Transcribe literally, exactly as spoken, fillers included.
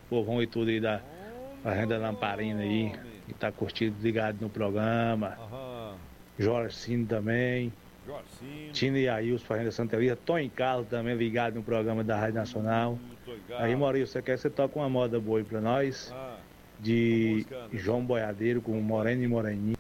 povão e tudo aí da Fazenda Lamparina aí, que tá curtindo, ligado no programa. Aham. Jorcino também. Jorcinho. Tina e Ailson, Fazenda Santa Elisa. Tony Carlos também ligado no programa da Rádio Nacional. Tô ligado. Aí, Maurício, você quer que você toque uma moda boa aí pra nós? Ah, uma De música, Anderson. João Boiadeiro com Moreno e Moreninho.